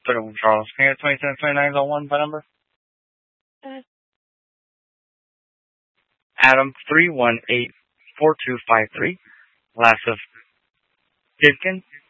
Charles. Can I get 2729 on one by number? Uh, Adam 3184253. Last of Didkin